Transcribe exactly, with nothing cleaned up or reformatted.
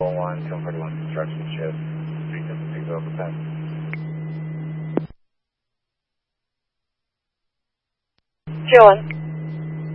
one, two forty-one construction shift, three fifty-six overpass. John.